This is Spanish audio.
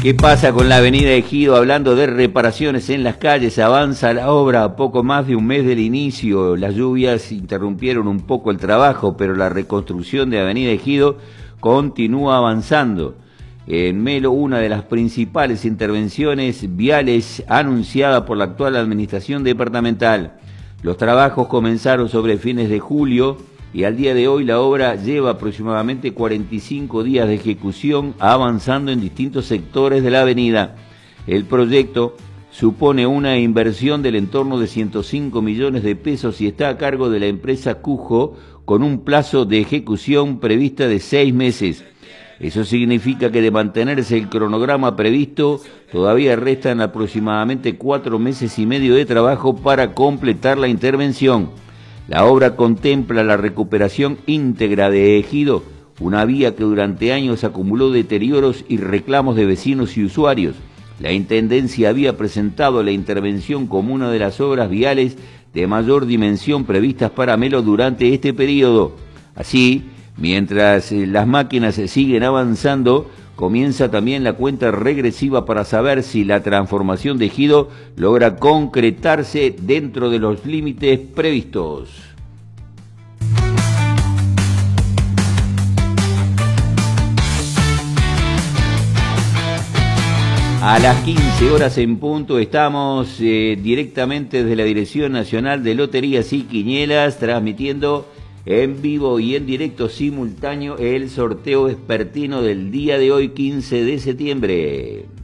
¿Qué pasa con la avenida Ejido? Hablando de reparaciones en las calles, avanza la obra a poco más de un mes del inicio. Las lluvias interrumpieron un poco el trabajo, pero la reconstrucción de avenida Ejido continúa avanzando. En Melo, una de las principales intervenciones viales anunciada por la actual administración departamental. Los trabajos comenzaron sobre fines de julio y al día de hoy la obra lleva aproximadamente 45 días de ejecución, avanzando en distintos sectores de la avenida. El proyecto supone una inversión del entorno de 105 millones de pesos y está a cargo de la empresa Cujo, con un plazo de ejecución prevista de 6 meses. Eso significa que de mantenerse el cronograma previsto, todavía restan aproximadamente 4 meses y medio de trabajo para completar la intervención. La obra contempla la recuperación íntegra de Ejido, una vía que durante años acumuló deterioros y reclamos de vecinos y usuarios. La Intendencia había presentado la intervención como una de las obras viales de mayor dimensión previstas para Melo durante este periodo. Así, mientras las máquinas siguen avanzando, comienza también la cuenta regresiva para saber si la transformación de Ejido logra concretarse dentro de los límites previstos. A las 15 horas en punto estamos directamente desde la Dirección Nacional de Loterías y Quinielas, transmitiendo en vivo y en directo simultáneo el sorteo vespertino del día de hoy, 15 de septiembre.